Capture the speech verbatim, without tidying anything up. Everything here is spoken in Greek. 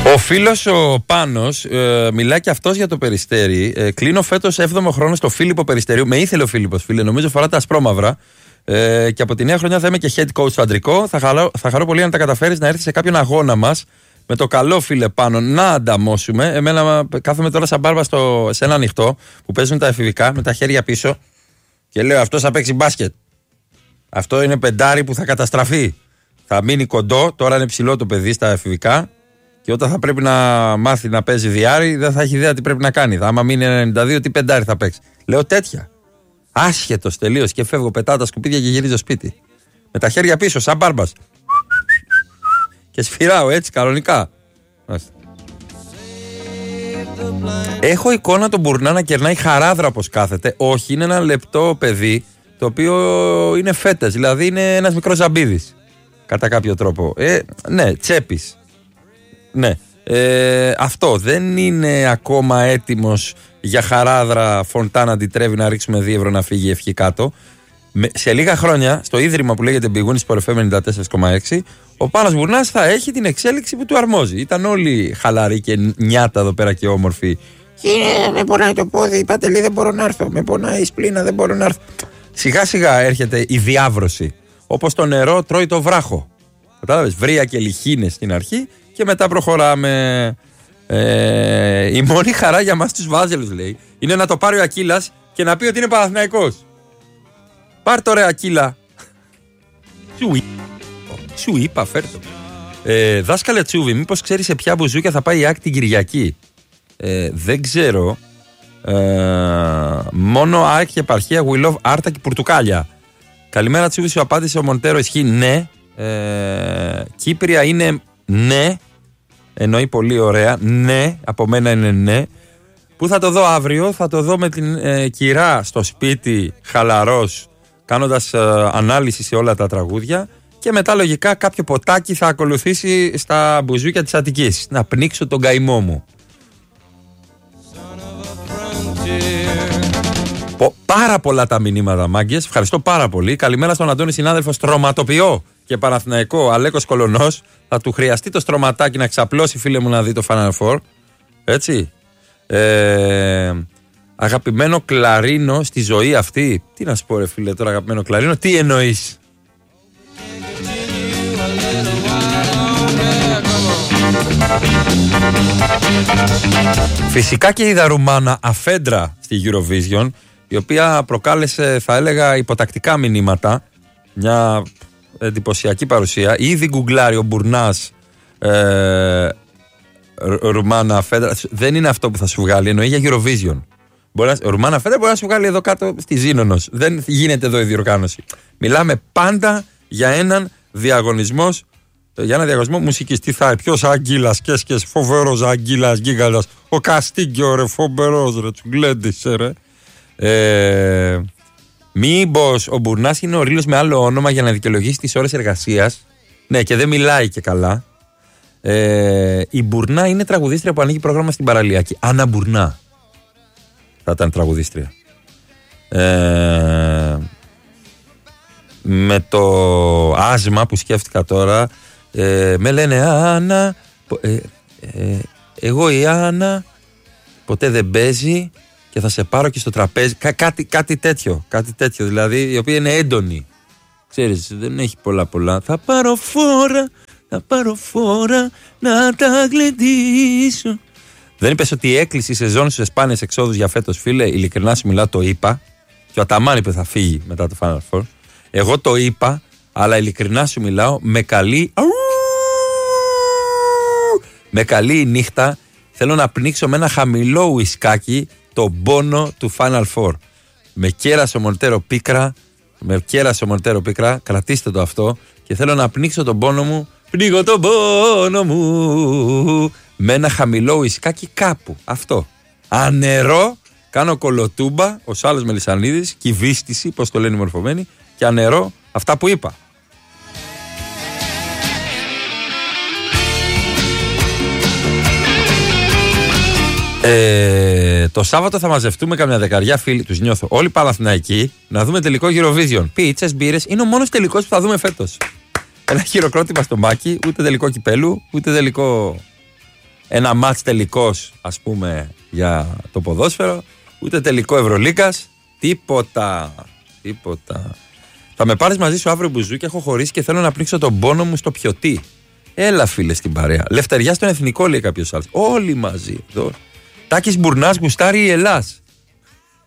Ο φίλος ο Πάνος ε, μιλάει και αυτός για το Περιστέρι. Ε, κλείνω φέτος έβδομο χρόνο στο Φίλιππο Περιστερίου. Με ήθελε ο Φίλιππος, φίλε. Νομίζω φορά τα ασπρόμαυρα. Ε, και από τη νέα χρονιά θα είμαι και head coach στο αντρικό. Θα, χαρώ, θα χαρώ πολύ αν τα καταφέρεις να έρθεις σε κάποιον αγώνα μας. Με το καλό, φίλε Πάνο, να ανταμώσουμε. Εμένα κάθομαι τώρα σαν μπάρμπα στο, σε ένα ανοιχτό που παίζουν τα εφηβικά με τα χέρια πίσω. Και λέω: αυτός θα παίξει μπάσκετ. Αυτό είναι πεντάρι που θα καταστραφεί. Θα μείνει κοντό. Τώρα είναι ψηλό το παιδί στα εφηβικά. Και όταν θα πρέπει να μάθει να παίζει διάρρη, δεν θα έχει ιδέα τι πρέπει να κάνει. Θα, άμα μείνει ενενήντα δύο, τι πεντάρι θα παίξει. Λέω τέτοια. Άσχετος τελείως. Και φεύγω, πετάω τα σκουπίδια και γυρίζω σπίτι. Με τα χέρια πίσω, σαν μπάρμπας. Και σφυράω έτσι κανονικά. Έχω εικόνα τον Μπουρνά να κερνάει χαράδρα πως κάθεται. Όχι, είναι ένα λεπτό παιδί το οποίο είναι φέτες. Δηλαδή είναι ένας μικρός Ζαμπίδης. Κατά κάποιο τρόπο. Ε, ναι, τσέπης. Ναι. Ε, αυτό δεν είναι ακόμα έτοιμος για χαράδρα Φοντάνα αντιτρέβει να ρίξουμε δύο ευρώ να φύγει ευχή κάτω. Με, σε λίγα χρόνια, στο ίδρυμα που λέγεται Μπιγούνι Sport εφ εμ ενενήντα τέσσερα κόμμα έξι, ο Πάνος Μπουρνάς θα έχει την εξέλιξη που του αρμόζει. Ήταν όλοι χαλαροί και νιάτα εδώ πέρα και όμορφοι. Κύριε, με πονάει το πόδι, η Πατελή, δεν μπορώ να έρθω. Με πονάει η σπλήνα, δεν μπορώ να έρθω. Σιγά σιγά έρχεται η διάβρωση. Όπως το νερό τρώει το βράχο. Κατάλαβες, βρία και λιχίνες στην αρχή και μετά προχωράμε. Ε, η μόνη χαρά για μας τους Βάζελους, λέει, είναι να το πάρει ο Ακύλας και να πει ότι είναι Παναθηναϊκός. Πάρ' το ρε Ακύλα. Σου, σου είπα, φέρτο. Ε, δάσκαλε Τσούβι, μήπως ξέρεις σε ποια μπουζούκια θα πάει η ΑΕΚ την Κυριακή? Ε, δεν ξέρω. Ε, μόνο ΑΕΚ και επαρχία We Love Άρτα και Πουρτουκάλια. Καλημέρα Τσούβι, σου απάντησε ο Μοντέρο. Ισχύει ναι. Ε, Κύπρια είναι ναι. Εννοεί πολύ ωραία. Ναι, από μένα είναι ναι. Πού θα το δω αύριο? Θα το δω με την ε, κυρά στο σπίτι, χαλαρός, κάνοντας ε, ανάλυση σε όλα τα τραγούδια. Και μετά λογικά κάποιο ποτάκι θα ακολουθήσει στα μπουζούκια της Αττικής. Να πνίξω τον καημό μου. Πάρα πολλά τα μηνύματα, μάγκες. Ευχαριστώ πάρα πολύ. Καλημέρα στον Αντώνη, συνάδελφο στρωματοποιό και Παναθηναϊκό, Αλέκος Κολονός. Θα του χρειαστεί το στρωματάκι να ξαπλώσει, φίλε μου, να δει το Final Four. Έτσι. Ε, αγαπημένο κλαρίνο στη ζωή αυτή. Τι να σου πω, ρε φίλε, τώρα αγαπημένο κλαρίνο, τι εννοείς? Φυσικά και είδα Ρουμάνα αφέντρα στη Eurovision, η οποία προκάλεσε, θα έλεγα, υποτακτικά μηνύματα. Μια εντυπωσιακή παρουσία. Ήδη γκουγκλάρει ο Μπουρνάς ε, Ρουμάνα αφέντρα. Δεν είναι αυτό που θα σου βγάλει, εννοεί για Eurovision. Μπορεί να, Ρουμάνα αφέντρα μπορεί να σου βγάλει εδώ κάτω στη Ζήνονος. Δεν γίνεται εδώ η διοργάνωση. Μιλάμε πάντα για έναν διαγωνισμό. Για ένα διαγωνισμό μουσικής. Τι θα, ποιος Αγγίλας, Κέσκες, φοβερός Αγγίλας, Γίγαντας, ο Καστίγκιο, ρε, φοβερός, ρε, τσουγκλέντισε, ρε. Ε, μήπως ο Μπουρνάς είναι ο Ρήλος με άλλο όνομα για να δικαιολογήσει τις ώρες εργασίας? Ναι, και δεν μιλάει και καλά. Ε, η Μπουρνά είναι τραγουδίστρια που ανοίγει πρόγραμμα στην Παραλιακή. Άννα Μπουρνά θα ήταν τραγουδίστρια. Ε, με το άσμα που σκέφτηκα τώρα, ε, με λένε Άννα, ε, ε, εγώ η Άννα ποτέ δεν παίζει και θα σε πάρω και στο τραπέζι. Κά, κάτι, κάτι τέτοιο, κάτι τέτοιο δηλαδή, η οποία είναι έντονη. Ξέρεις, δεν έχει πολλά πολλά. Θα πάρω φόρα, θα πάρω φόρα να τα γλεντήσω. Δεν είπες ότι έκλεισε η σεζόν στους σπάνιες εξόδους για φέτος, φίλε? Ειλικρινά σου μιλάω, το είπα. Και ο Αταμάν είπε θα φύγει μετά το Final Four. Εγώ το είπα, αλλά ειλικρινά σου μιλάω, με καλή με καλή νύχτα θέλω να πνίξω με ένα χαμηλό ουισκάκι τον πόνο του Final Four. Με κέρασε ο Μοντέρο πίκρα, με κέρασε ο Μοντέρο πίκρα, κρατήστε το αυτό, και θέλω να πνίξω τον πόνο μου, πνίγω τον πόνο μου με ένα χαμηλό ουισκάκι κάπου, αυτό. Ανερώ, κάνω κολοτούμπα, ο Σάλλος Μελισσανίδης, κυβίστηση, πώς το λένε οι μορφωμένοι, και ανερώ αυτά που είπα. Ε, το Σάββατο θα μαζευτούμε καμιά δεκαριά φίλοι, τους νιώθω, όλοι Παναθηναϊκοί, να δούμε τελικό Eurovision. Πίτσες, μπύρες, είναι ο μόνος τελικός που θα δούμε φέτος. Ένα χειροκρότημα στο μάκι, ούτε τελικό κυπέλου, ούτε τελικό ένα μάτς τελικός, ας πούμε, για το ποδόσφαιρο, ούτε τελικό Ευρωλίκας, τίποτα. Τίποτα. Θα με πάρεις μαζί σου αύριο μπουζούκι, έχω χωρίσει και θέλω να πνίξω τον πόνο μου στο πιωτί. Έλα, φίλε, στην παρέα. Λευτεριά στον εθνικό, λέει κάποιος άλλος. Όλοι μαζί εδώ. Τάκης Μπουρνάς, γουστάρει η Ελλάς.